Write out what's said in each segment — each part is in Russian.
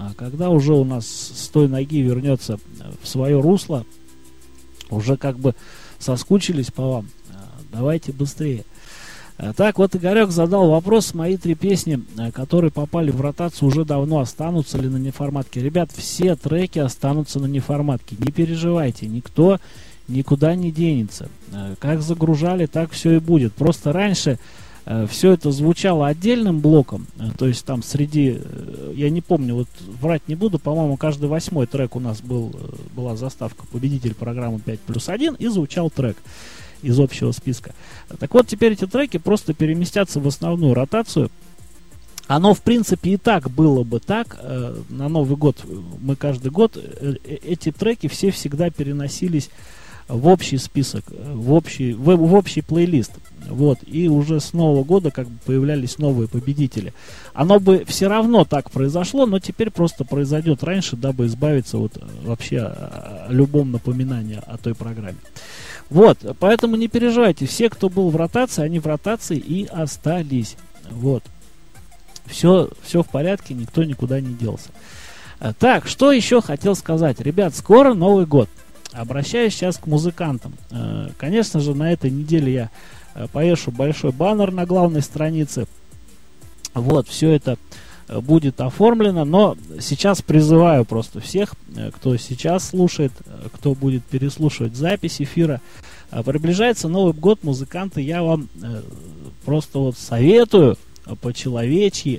А когда уже у нас с той ноги вернется в свое русло, уже как бы соскучились по вам, давайте быстрее. Так, вот Игорек задал вопрос: мои 3 песни, которые попали в ротацию, уже давно останутся ли на неформатке? Ребят, все треки останутся на неформатке, не переживайте, никто никуда не денется. Как загружали, так все и будет. Просто раньше все это звучало отдельным блоком, то есть там среди, я не помню, вот врать не буду, по-моему, каждый 8-й трек у нас была заставка «Победитель программы 5+1» и звучал трек из общего списка. Так вот, теперь эти треки просто переместятся в основную ротацию. Оно, в принципе, и так было бы так. На Новый год мы каждый год эти треки все всегда переносились в общий список, в общий плейлист. Вот. И уже с Нового года как бы появлялись новые победители. Оно бы все равно так произошло, но теперь просто произойдет раньше, дабы избавиться вот вообще о любом напоминании о той программе. Вот, поэтому не переживайте, все, кто был в ротации, они в ротации и остались. Вот. Все в порядке, никто никуда не делся. Так, что еще хотел сказать? Ребят, скоро Новый год. Обращаюсь сейчас к музыкантам. Конечно же, на этой неделе я повешу большой баннер на главной странице. Вот, все это будет оформлено, но сейчас призываю просто всех, кто сейчас слушает, кто будет переслушивать запись эфира. Приближается Новый год, музыканты, я вам просто вот советую по-человечьи.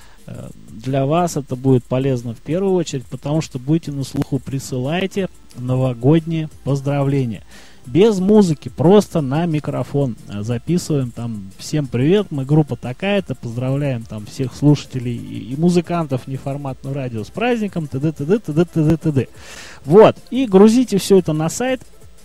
Для вас это будет полезно в первую очередь, потому что будете на слуху, присылайте новогодние поздравления. Без музыки, просто на микрофон записываем там: всем привет, мы группа такая-то, поздравляем там всех слушателей и музыкантов неформатного радио с праздником, т.д. т.д. т.д. т.д. т.д. Вот, и грузите все это на сайт,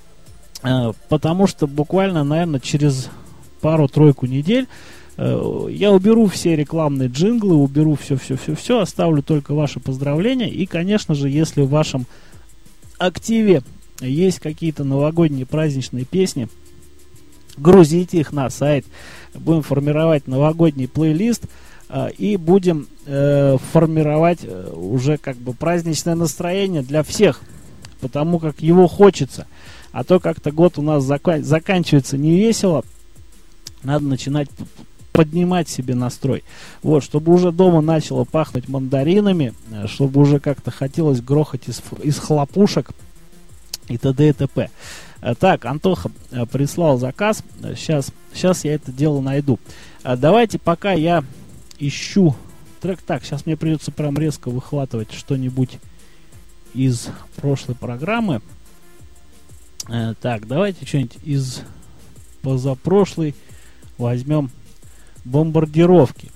потому что буквально, наверное, через пару-тройку недель я уберу все рекламные джинглы, уберу все, оставлю только ваши поздравления. И, конечно же, если в вашем активе есть какие-то новогодние праздничные песни, грузите их на сайт. Будем формировать новогодний плейлист и будем формировать уже как бы праздничное настроение для всех, потому как его хочется. А то как-то год у нас заканчивается невесело, надо начинать поднимать себе настрой. Вот, чтобы уже дома начало пахнуть мандаринами, чтобы уже как-то хотелось грохать из хлопушек и т.д. и т.п. Так, Антоха прислал заказ. Сейчас я это дело найду. Давайте, пока я ищу трек. Так, сейчас мне придется прям резко выхватывать что-нибудь из прошлой программы. Так, давайте что-нибудь из позапрошлой возьмем. Бомбардировки.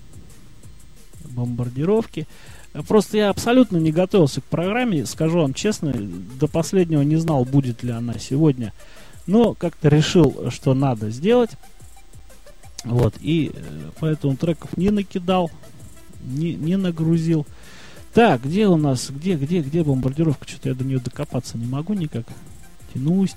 Просто я абсолютно не готовился к программе, скажу вам честно, до последнего не знал, будет ли она сегодня, но как-то решил, что надо сделать. Вот, и поэтому треков не накидал, не нагрузил. Так, где у нас, где бомбардировка? Что-то я до нее докопаться не могу никак. Тянусь.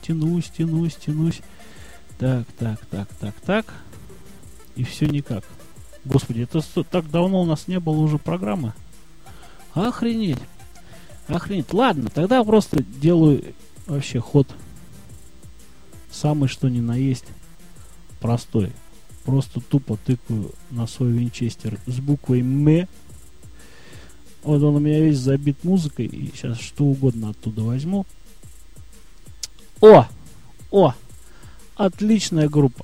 Так. И все никак. Господи, это так давно у нас не было уже программы. Охренеть. Ладно, тогда просто делаю вообще ход самый что ни на есть простой. Просто тупо тыкаю на свой винчестер с буквой М. Вот он у меня весь забит музыкой. И сейчас что угодно оттуда возьму. О! Отличная группа,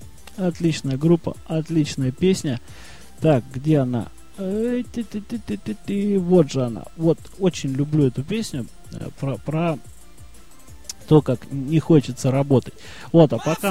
отличная песня. Так, где она? Вот же она. Вот, очень люблю эту песню про то, как не хочется работать. Вот, а пока